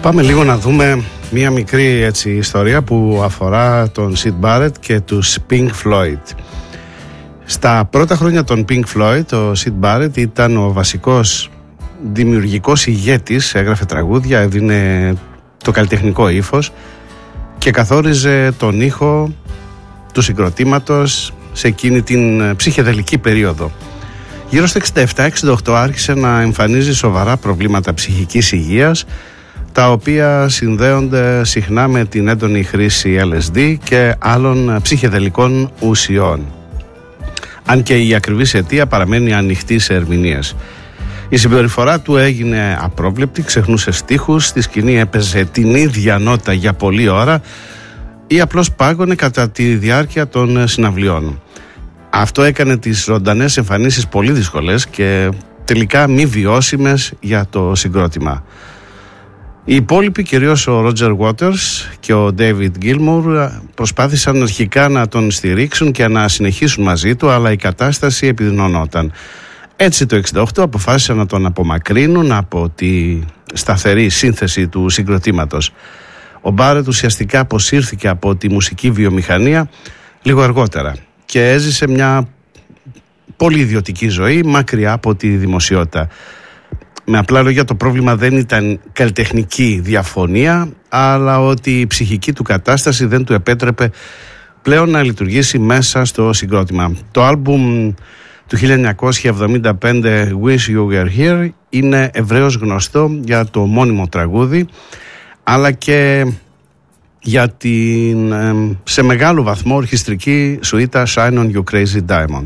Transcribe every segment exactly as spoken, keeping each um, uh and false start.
Πάμε λίγο να δούμε μία μικρή έτσι, ιστορία που αφορά τον Syd Barrett και τους Pink Floyd. Στα πρώτα χρόνια των Pink Floyd, ο Syd Barrett ήταν ο βασικός δημιουργικός ηγέτης, έγραφε τραγούδια, έδινε το καλλιτεχνικό ύφος και καθόριζε τον ήχο του συγκροτήματος σε εκείνη την ψυχεδελική περίοδο. Γύρω στο εξήντα επτά εξήντα οκτώ άρχισε να εμφανίζει σοβαρά προβλήματα ψυχικής υγείας, τα οποία συνδέονται συχνά με την έντονη χρήση ελ ες ντι και άλλων ψυχεδελικών ουσιών. Αν και η ακριβής αιτία παραμένει ανοιχτή σε ερμηνείες. Η συμπεριφορά του έγινε απρόβλεπτη, ξεχνούσε στίχους, στη σκηνή έπαιζε την ίδια νότα για πολλή ώρα ή απλώς πάγωνε κατά τη διάρκεια των συναυλιών. Αυτό έκανε τις ζωντανές εμφανίσεις πολύ δύσκολες και τελικά μη βιώσιμες για το συγκρότημα. Οι υπόλοιποι, κυρίως ο Roger Waters και ο David Gilmour, προσπάθησαν αρχικά να τον στηρίξουν και να συνεχίσουν μαζί του, αλλά η κατάσταση επιδεινωνόταν. Έτσι το εξήντα οκτώ αποφάσισαν να τον απομακρύνουν από τη σταθερή σύνθεση του συγκροτήματος. Ο Barrett ουσιαστικά αποσύρθηκε από τη μουσική βιομηχανία λίγο αργότερα και έζησε μια πολύ ιδιωτική ζωή μακριά από τη δημοσιότητα. Με απλά λόγια, το πρόβλημα δεν ήταν καλλιτεχνική διαφωνία, αλλά ότι η ψυχική του κατάσταση δεν του επέτρεπε πλέον να λειτουργήσει μέσα στο συγκρότημα. Το άλμπουμ του χίλια εννιακόσια εβδομήντα πέντε Wish You Were Here είναι ευρέως γνωστό για το μόνιμο τραγούδι, αλλά και για την σε μεγάλο βαθμό ορχιστρική σουίτα Shine On You Crazy Diamond.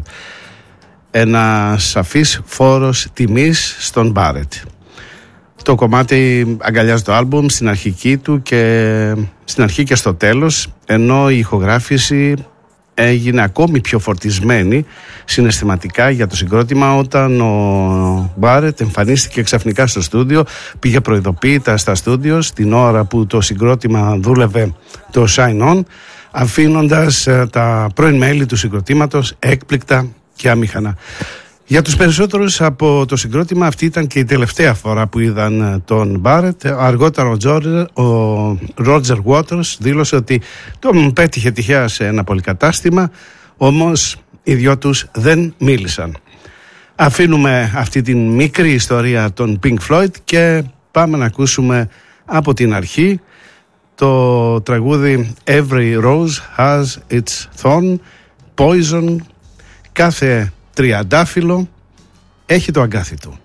Ένα σαφής φόρος τιμής στον Barrett. Το κομμάτι αγκαλιάζει το άλμπουμ στην αρχική του και στην αρχή και στο τέλος, ενώ η ηχογράφηση έγινε ακόμη πιο φορτισμένη συναισθηματικά για το συγκρότημα όταν ο Barrett εμφανίστηκε ξαφνικά στο στούντιο, πήγε προειδοποίητα στα στούντιο την ώρα που το συγκρότημα δούλευε το Shine On, αφήνοντας τα πρώην μέλη του συγκροτήματος έκπληκτα και άμηχανα. Για τους περισσότερους από το συγκρότημα αυτή ήταν και η τελευταία φορά που είδαν τον Barrett. Αργότερα ο, George, ο Roger Waters δήλωσε ότι τον πέτυχε τυχαία σε ένα πολυκατάστημα, όμως οι δυο τους δεν μίλησαν. Αφήνουμε αυτή την μικρή ιστορία των Pink Floyd και πάμε να ακούσουμε από την αρχή το τραγούδι Every Rose Has Its Thorn, Poison. Κάθε τριαντάφυλλο έχει το αγκάθι του.